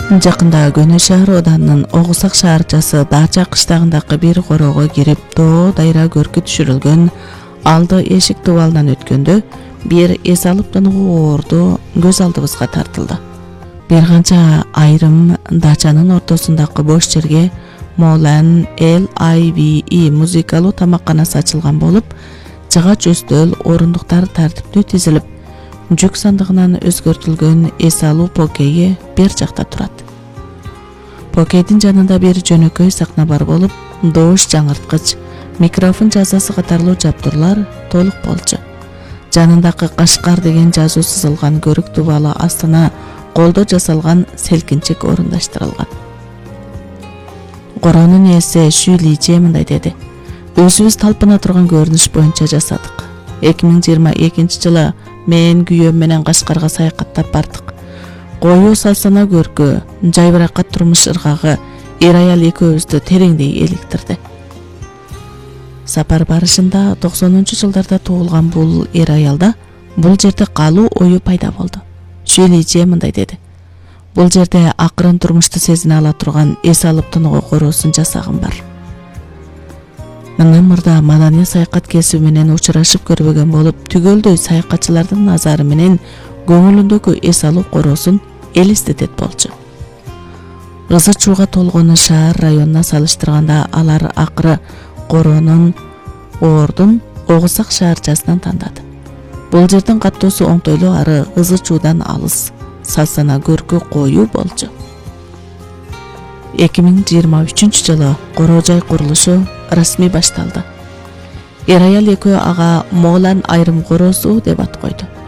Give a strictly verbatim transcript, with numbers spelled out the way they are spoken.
Жакында Көнө шаар оданынын Огусак шаарчасы Дача кыштагындагы бир корого кирип, тоо дайра көркү түшүрүлгөн алды эшик дубалынан өткөндө бир эс алып тыныгуу оорду көз алдыбызга тартылды. Бир канча айрым дачанын ортосундагы бош жерге Молан Эл Ай Ви И музыкалуу тамакканасы ачылган болуп, жыгач өстөл, орундуктар тартиптүү тизилип, жүк сандыгынан өзгөртүлгөн эс алуу покейи бер жакта турат. Покейдин жанында бир жөнөкөй сакна бар болуп, добуш жаңырткыч, микрофон жазасы катарлуу жабдуулар толук болчу. Жанындагы Кашкар деген жазуу сызылган көрүк дубалы астына колдо жасалган селкинчек орундаштырылган. Коронун ээси Шү Личе мындай деди: "Өзүбүз талпына турган көрүнүш боюнча жасадык. эки миң жыйырма экинчи жылы мен күйөөм менен Кашкарга саякаттап бардык. Коюу салсана көркү, жайбыракат турмуш ыргагы эр аял экөөбүздү тереңдей эликтирди." Сапар барышында токсонунчу жылдарда туулган бул эр аялда бул жерде калуу ою пайда болду. Шү Личе мындай деди: "Бул жерде акырын турмушту сезине ала турган эс алып тыныгуу короосун жасагым бар. Мындан мурда маданий саякат кесиби менен учурашып көрбөгөн болуп, түгөлдөй саякатчылардын назары менен көңүлүндөгү эс алуу короосун элестетет болчу." Ызы чууга толгон шаар районуна салыштырганда алар акыры коронун оордун Огусак шаарчасынан тандады. Бул жердин каттоосу оңтойлуу ары ызы чуудан алыс, салсана көркү коюу болчу. эки миң жыйырма үчүнчү жылы короо жай курулушу расмий башталды. Эр аял экөө ага Молан айрым короосу деп ат койду.